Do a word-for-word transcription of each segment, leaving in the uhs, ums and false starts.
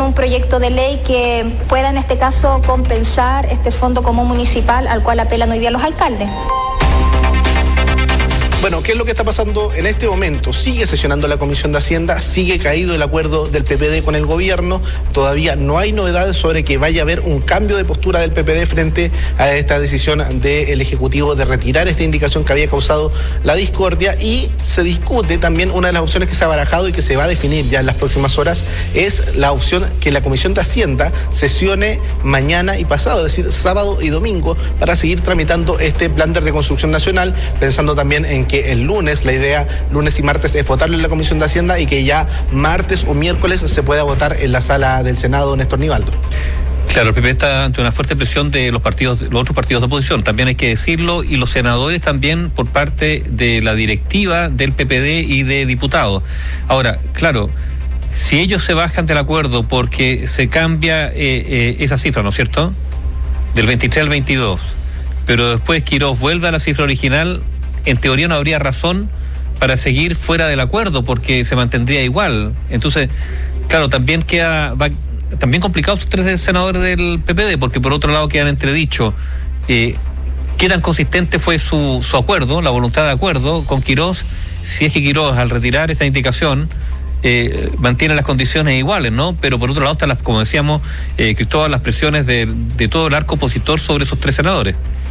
un proyecto de ley que pueda en este caso compensar este fondo común municipal al cual apelan hoy día los alcaldes. Bueno, ¿qué es lo que está pasando en este momento? Sigue sesionando la Comisión de Hacienda, sigue caído el acuerdo del P P D con el gobierno, todavía no hay novedades sobre que vaya a haber un cambio de postura del P P D frente a esta decisión del Ejecutivo de retirar esta indicación que había causado la discordia, y se discute también una de las opciones que se ha barajado y que se va a definir ya en las próximas horas, es la opción que la Comisión de Hacienda sesione mañana y pasado, es decir, sábado y domingo, para seguir tramitando este plan de reconstrucción nacional, pensando también en que el lunes, la idea lunes y martes es votarlo en la Comisión de Hacienda y que ya martes o miércoles se pueda votar en la sala del Senado, Néstor Nivaldo. Claro, el P P está ante una fuerte presión de los partidos, los otros partidos de oposición, también hay que decirlo, y los senadores también por parte de la directiva del P P D y de diputados. Ahora, claro, si ellos se bajan del acuerdo porque se cambia eh, eh, esa cifra, ¿no es cierto?, del veintitrés al veintidós, pero después Quirós vuelve a la cifra original, en teoría no habría razón para seguir fuera del acuerdo porque se mantendría igual. Entonces, claro, también queda va, también complicados los tres senadores del P P D, porque por otro lado quedan entredicho eh, qué tan consistente fue su, su acuerdo, la voluntad de acuerdo con Quirós, si es que Quirós al retirar esta indicación eh, mantiene las condiciones iguales, ¿no? Pero por otro lado están las, como decíamos, eh, todas las presiones de, de todo el arco opositor sobre esos tres senadores.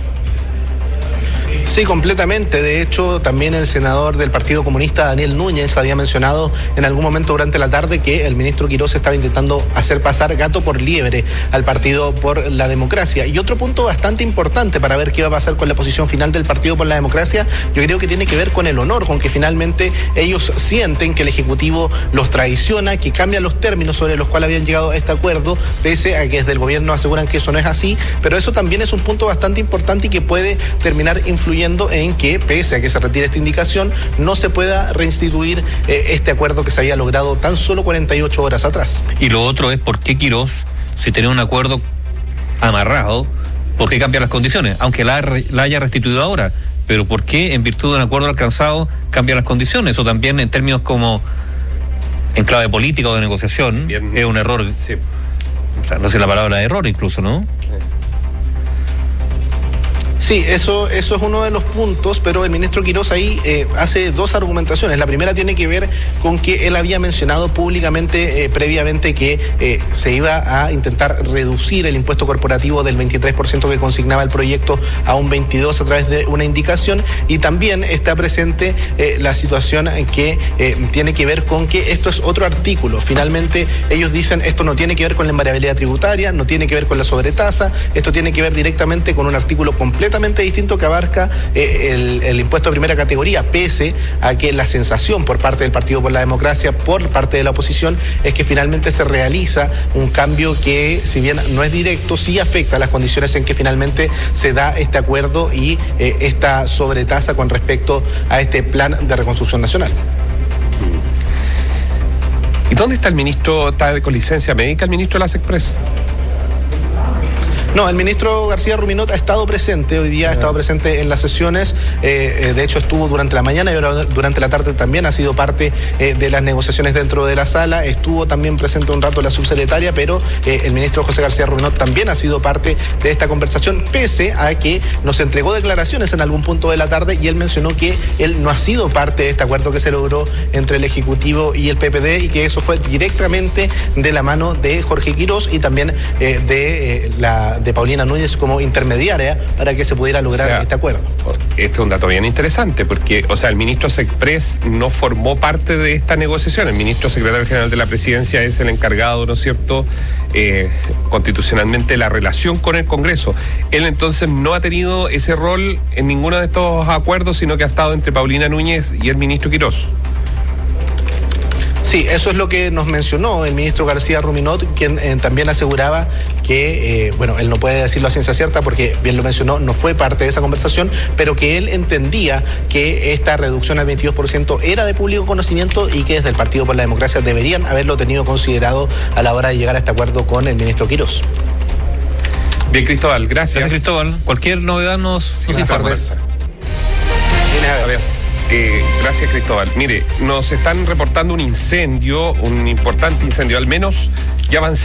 Sí, completamente. De hecho, también el senador del Partido Comunista, Daniel Núñez, había mencionado en algún momento durante la tarde que el ministro Quirós estaba intentando hacer pasar gato por liebre al Partido por la Democracia. Y otro punto bastante importante para ver qué va a pasar con la posición final del Partido por la Democracia, yo creo que tiene que ver con el honor, con que finalmente ellos sienten que el Ejecutivo los traiciona, que cambian los términos sobre los cuales habían llegado a este acuerdo, pese a que desde el gobierno aseguran que eso no es así, pero eso también es un punto bastante importante y que puede terminar influyendo en que, pese a que se retire esta indicación, no se pueda reinstituir eh, este acuerdo que se había logrado tan solo cuarenta y ocho horas atrás. Y lo otro es por qué Quirós, si tenía un acuerdo amarrado, ¿por qué cambiar las condiciones? Aunque la, la haya restituido ahora, pero ¿por qué en virtud de un acuerdo alcanzado cambia las condiciones? O también en términos como en clave política o de negociación, bien, es un error, sí. O sea, no sé la palabra error incluso, ¿no? Sí. Sí, eso, eso es uno de los puntos, pero el ministro Quirós ahí eh, hace dos argumentaciones. La primera tiene que ver con que él había mencionado públicamente eh, previamente que eh, se iba a intentar reducir el impuesto corporativo del veintitrés por ciento que consignaba el proyecto a un veintidós por ciento a través de una indicación, y también está presente eh, la situación que eh, tiene que ver con que esto es otro artículo. Finalmente ellos dicen esto no tiene que ver con la invariabilidad tributaria, no tiene que ver con la sobretasa, esto tiene que ver directamente con un artículo completamente distinto que abarca eh, el, el impuesto de primera categoría, pese a que la sensación por parte del Partido por la Democracia, por parte de la oposición, es que finalmente se realiza un cambio que, si bien no es directo, sí afecta a las condiciones en que finalmente se da este acuerdo y eh, esta sobretasa con respecto a este plan de reconstrucción nacional. ¿Y dónde está el ministro? ¿Está con licencia médica el ministro de las Express? No, el ministro García Ruminot ha estado presente, hoy día ha estado presente en las sesiones, eh, de hecho estuvo durante la mañana y ahora durante la tarde también ha sido parte eh, de las negociaciones dentro de la sala, estuvo también presente un rato la subsecretaria, pero eh, el ministro José García Ruminot también ha sido parte de esta conversación, pese a que nos entregó declaraciones en algún punto de la tarde y él mencionó que él no ha sido parte de este acuerdo que se logró entre el Ejecutivo y el P P D y que eso fue directamente de la mano de Jorge Quirós y también eh, de eh, la de Paulina Núñez como intermediaria para que se pudiera lograr, o sea, este acuerdo. Este es un dato bien interesante porque, o sea, el ministro Sexpress no formó parte de esta negociación. El ministro secretario general de la presidencia es el encargado, ¿no es cierto?, eh, constitucionalmente de la relación con el Congreso. Él entonces no ha tenido ese rol en ninguno de estos acuerdos, sino que ha estado entre Paulina Núñez y el ministro Quirós. Sí, eso es lo que nos mencionó el ministro García Ruminot, quien eh, también aseguraba que, eh, bueno, él no puede decirlo a ciencia cierta porque, bien lo mencionó, no fue parte de esa conversación, pero que él entendía que esta reducción al veintidós por ciento era de público conocimiento y que desde el Partido por la Democracia deberían haberlo tenido considerado a la hora de llegar a este acuerdo con el ministro Quirós. Bien, Cristóbal, gracias. Gracias, Cristóbal. Cualquier novedad nos, sí, nos informa. Gracias. Eh, gracias, Cristóbal. Mire, nos están reportando un incendio, un importante incendio, al menos ya van